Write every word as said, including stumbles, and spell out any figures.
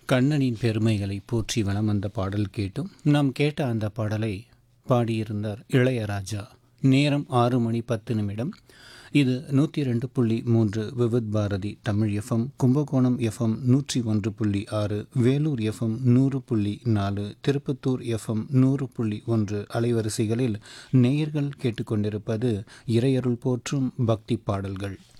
கண்ணனின் பெருமைகளை போற்றி வலம் வந்த பாடல் கேட்டும் நாம் கேட்ட அந்த பாடலை பாடியிருந்தார் இளையராஜா. நேரம் ஆறு மணி பத்து நிமிடம். இது நூற்றி ரெண்டு புள்ளி மூன்று விவித் பாரதி தமிழ் எஃப்எம், கும்பகோணம் எஃப்எம் நூற்றி ஒன்று புள்ளி ஆறு, வேலூர் எஃப்எம் நூறு புள்ளி நாலு, திருப்பத்தூர் எஃப்எம் நூறு புள்ளி ஒன்று அலைவரிசைகளில் நேயர்கள் கேட்டுக்கொண்டிருப்பது இறையருள் போற்றும் பக்தி பாடல்கள்.